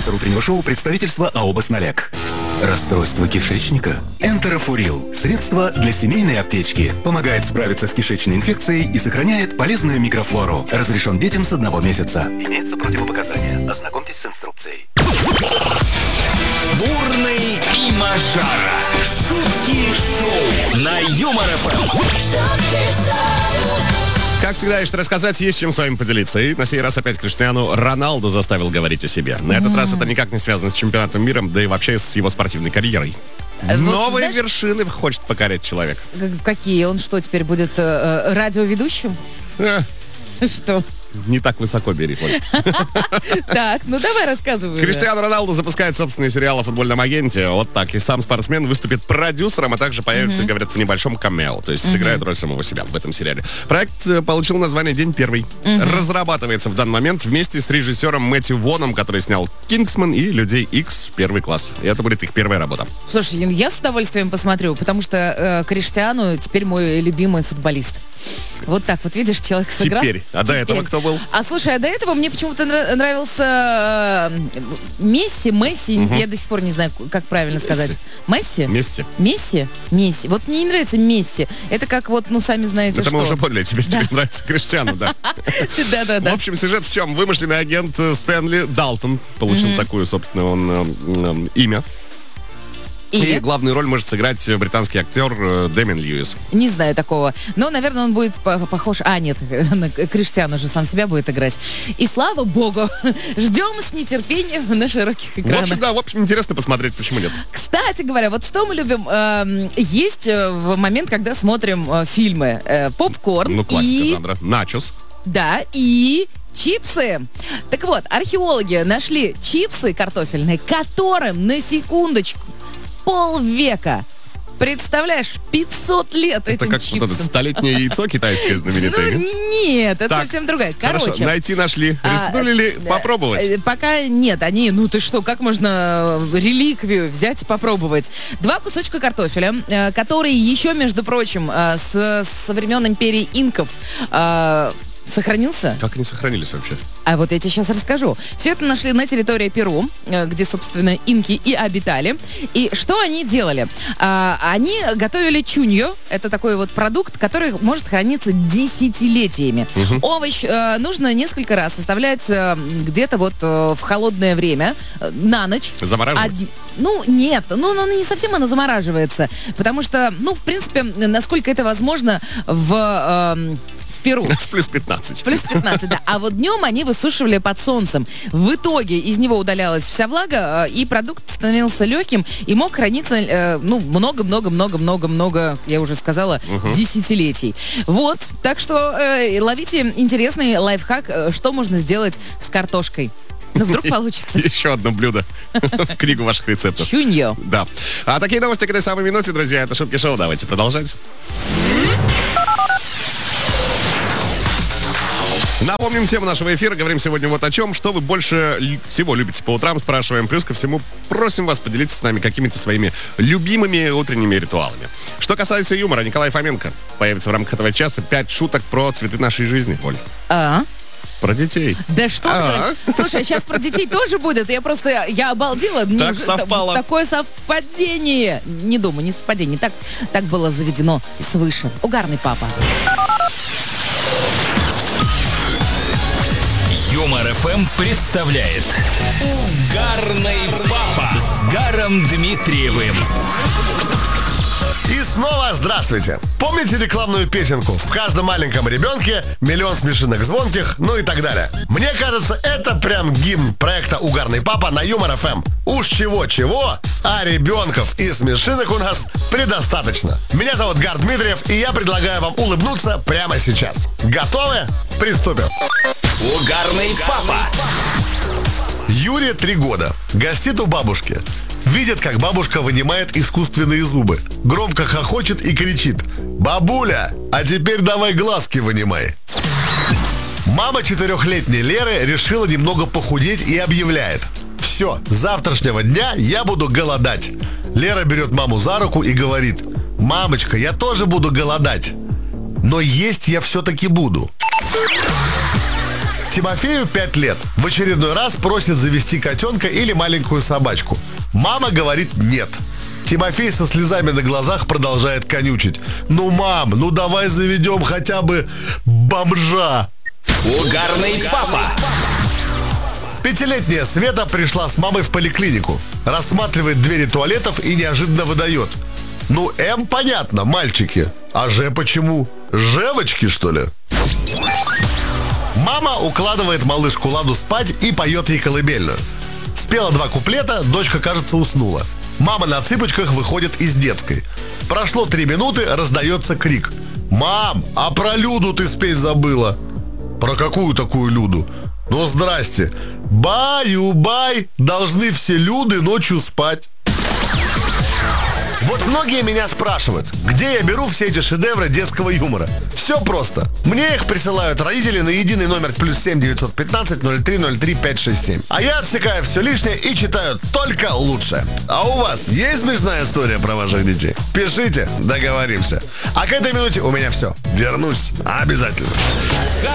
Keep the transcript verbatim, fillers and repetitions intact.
Спонсор утреннего шоу — представительство АО «Басналек». Расстройство кишечника? Энтерофурил. Средство для семейной аптечки. Помогает справиться с кишечной инфекцией и сохраняет полезную микрофлору. Разрешен детям с одного месяца. Имеются противопоказания. Ознакомьтесь с инструкцией. Бурный и Мажара. Шутки шоу на Юмор ФМ. Как всегда, есть что рассказать, есть чем с вами поделиться. И на сей раз опять Криштиану Роналду заставил говорить о себе. На этот раз это никак не связано с чемпионатом мира, да и вообще с его спортивной карьерой. Вот, новые знаешь, вершины хочет покорять человек. Какие? Он что, теперь будет э, радиоведущим? Э. Что? Не так высоко бери, Оль. Так, ну давай рассказывай. Криштиану Роналду запускает собственный сериал о футбольном агенте. Вот так. И сам спортсмен выступит продюсером, а также появится, mm-hmm. говорят, в небольшом камео. То есть mm-hmm. сыграет роль самого себя в этом сериале. Проект получил название «День первый». Mm-hmm. Разрабатывается в данный момент вместе с режиссером Мэтью Воном, который снял «Кингсман» и «Людей Икс» первый класс. И это будет их первая работа. Слушай, я с удовольствием посмотрю, потому что э, Криштиану теперь мой любимый футболист. Вот так вот, видишь, человек сыграл. Теперь. А до Теперь. этого кто был? А слушай, а до этого мне почему-то нравился э, Месси, Месси, угу. Я до сих пор не знаю, как правильно сказать. Месси? Месси. Месси? Месси. Вот мне не нравится Месси. Это как вот, ну, сами знаете, это что. Это мы уже поняли, тебе, да. тебе нравится Криштиану, да. Да-да-да. В общем, сюжет в чем? Вымышленный агент Стэнли Далтон получил такую, собственно, он имя. И? и главную роль может сыграть британский актер Дэмиан Льюис. Не знаю такого. Но, наверное, он будет похож... А, нет, Криштиану же сам себя будет играть. И слава богу, ждем с нетерпением на широких экранах. В общем, да, в общем, интересно посмотреть, почему нет. Кстати говоря, вот что мы любим. Э, есть в момент, когда смотрим э, фильмы. Э, попкорн ну, классика и... жанра. Начос. Да, и... чипсы. Так вот, археологи нашли чипсы картофельные, которым, на секундочку, полвека. Представляешь, пятьсот лет это этим как чипсам. Вот это столетнее яйцо китайское знаменитое. Ну, нет, это так, совсем другая. Короче. Хорошо, найти нашли. Рискнули а, ли попробовать? Пока нет. Они, ну ты что, как можно реликвию взять и попробовать? Два кусочка картофеля, которые еще, между прочим, с, со времен империи инков сохранился? Как они сохранились вообще? А вот я тебе сейчас расскажу. Все это нашли на территории Перу, где, собственно, инки и обитали. И что они делали? А, они готовили чуньо. Это такой вот продукт, который может храниться десятилетиями. Угу. Овощ а, нужно несколько раз оставлять а, где-то вот а, в холодное время, а, на ночь. Замораживать? Од... Ну, нет. Ну, ну, не совсем оно замораживается. Потому что, ну, в принципе, насколько это возможно в... А, Перу. В плюс пятнадцать. В плюс пятнадцать, да. А вот днем они высушивали под солнцем. В итоге из него удалялась вся влага, и продукт становился легким и мог храниться, э, ну, много-много-много-много-много, я уже сказала, угу. десятилетий. Вот. Так что э, ловите интересный лайфхак, что можно сделать с картошкой. Ну, вдруг получится. Еще одно блюдо в книгу ваших рецептов. Чуньо. Да. А такие новости к этой самой минуте, друзья. Это Шутки Шоу. Давайте продолжать. Напомним тему нашего эфира. Говорим сегодня вот о чем. Что вы больше всего любите по утрам, спрашиваем. Плюс ко всему, просим вас поделиться с нами какими-то своими любимыми утренними ритуалами. Что касается юмора, Николай Фоменко появится в рамках этого часа. Пять шуток про цветы нашей жизни, Оль. А? Про детей. Да что ты говоришь? Слушай, сейчас про детей тоже будет. Я просто, я обалдела. Так совпало. Такое совпадение. Не думаю, не совпадение. Так, так было заведено свыше. Угарный папа. Юмор ФМ представляет Угарный папа с Гаром Дмитриевым. И снова здравствуйте. Помните рекламную песенку «В каждом маленьком ребенке миллион смешинок звонких», ну и так далее? Мне кажется, это прям гимн проекта «Угарный папа» на Юмор ФМ. Уж чего-чего, а ребенков и смешинок у нас предостаточно. Меня зовут Гар Дмитриев, и я предлагаю вам улыбнуться прямо сейчас. Готовы? Приступим. Угарный папа. Юре три года. Гостит у бабушки. Видит, как бабушка вынимает искусственные зубы. Громко хохочет и кричит: «Бабуля, а теперь давай глазки вынимай». Мама четырехлетней Леры решила немного похудеть и объявляет: «Все, с завтрашнего дня я буду голодать». Лера берет маму за руку и говорит: «Мамочка, я тоже буду голодать, но есть я все-таки буду». Тимофею пять лет. В очередной раз просит завести котенка или маленькую собачку. Мама говорит нет. Тимофей со слезами на глазах продолжает конючить. Ну, мам, ну давай заведем хотя бы бомжа. Угарный папа. Пятилетняя Света пришла с мамой в поликлинику. Рассматривает двери туалетов и неожиданно выдает. Ну, М понятно, мальчики. А Ж почему? Жевочки, что ли? Мама укладывает малышку Ладу спать и поет ей колыбельную. Спела два куплета, дочка, кажется, уснула. Мама на цыпочках выходит из детской. Прошло три минуты, раздается крик. «Мам, а про Люду ты спеть забыла!» «Про какую такую Люду?» «Ну, здрасте! Баю-бай! Должны все Люды ночью спать!» Вот многие меня спрашивают, где я беру все эти шедевры детского юмора. Все просто. Мне их присылают родители на единый номер плюс семь девятьсот пятнадцать ноль три ноль три пять шесть семь. А я отсекаю все лишнее и читаю только лучшее. А у вас есть смешная история про ваших детей? Пишите, договоримся. А к этой минуте у меня все. Вернусь обязательно.